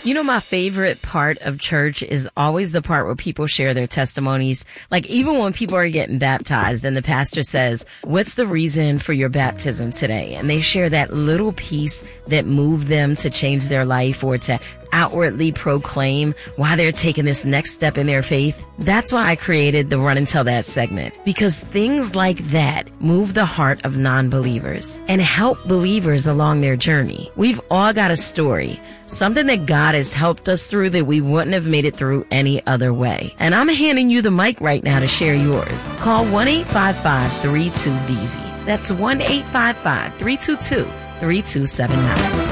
You know, my favorite part of church is always the part where people share their testimonies. Like even when people are getting baptized and the pastor says, what's the reason for your baptism today? And they share that little piece that moved them to change their life or to outwardly proclaim why they're taking this next step in their faith. That's why I created the Run and Tell That segment, because things like that move the heart of non-believers and help believers along their journey. We've all got a story, something that God has helped us through that we wouldn't have made it through any other way. And I'm handing you the mic right now to share yours. Call 1-855-32-BEASY. That's 1-855-322-3279.